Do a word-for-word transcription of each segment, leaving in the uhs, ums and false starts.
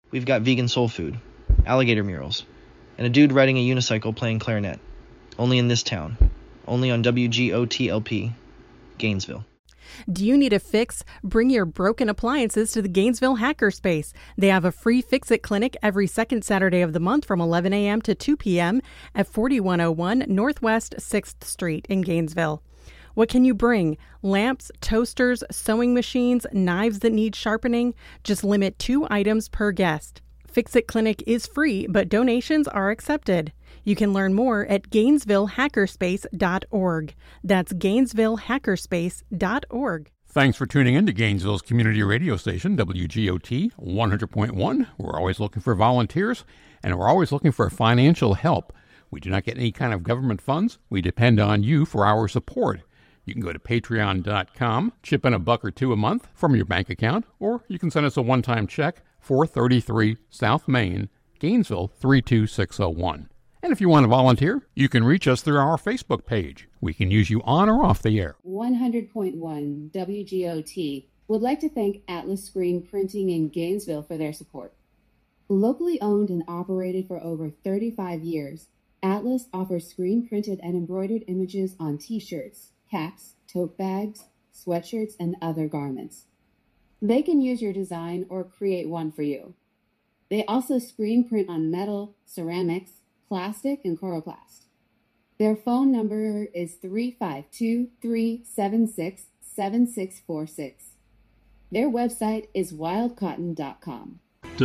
We've got vegan soul food, alligator murals, and a dude riding a unicycle playing clarinet. Only in this town. Only on W G O T L P, Gainesville. Do you need a fix? Bring your broken appliances to the Gainesville Hackerspace. They have a free Fix-It clinic every second Saturday of the month from eleven a.m. to two p.m. at forty-one oh one Northwest sixth Street in Gainesville. What can you bring? Lamps, toasters, sewing machines, knives that need sharpening? Just limit two items per guest. Fix-It Clinic is free, but donations are accepted. You can learn more at Gainesville Hackerspace dot org. That's Gainesville Hackerspace dot org. Thanks for tuning in to Gainesville's community radio station, W G O T one hundred point one. We're always looking for volunteers, and we're always looking for financial help. We do not get any kind of government funds. We depend on you for our support. You can go to patreon dot com, chip in a buck or two a month from your bank account, or you can send us a one-time check, four thirty-three South Main, Gainesville three two six oh one. And if you want to volunteer, you can reach us through our Facebook page. We can use you on or off the air. one hundred point one W G O T would like to thank Atlas Screen Printing in Gainesville for their support. Locally owned and operated for over thirty-five years, Atlas offers screen-printed and embroidered images on T-shirts, caps, tote bags, sweatshirts, and other garments. They can use your design or create one for you. They also screen print on metal, ceramics, plastic, and coroplast. Their phone number is three five two, three seven six, seven six four six. Their website is wild cotton dot com.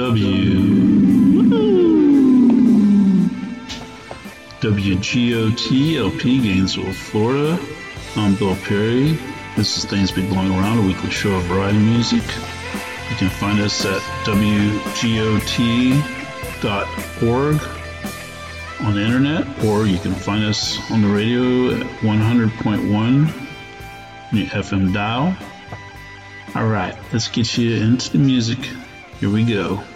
W W G O T L P Gainesville, Florida. I'm Bill Perry. This is Things Be Blowing Around, a weekly show of variety music. You can find us at W G O T dot org on the internet, or you can find us on the radio at one hundred point one on your F M dial. All right, let's get you into the music. Here we go.